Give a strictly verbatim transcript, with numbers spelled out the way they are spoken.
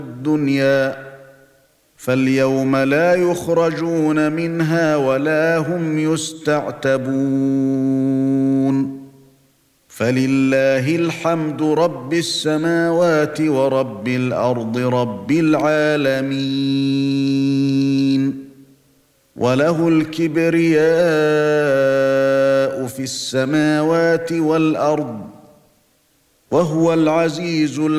الدنيا فاليوم لا يخرجون منها ولا هم يستعتبون فلله الحمد رب السماوات ورب الأرض رب العالمين وله الكبرياء في السماوات والأرض وهو العزيز الحكيم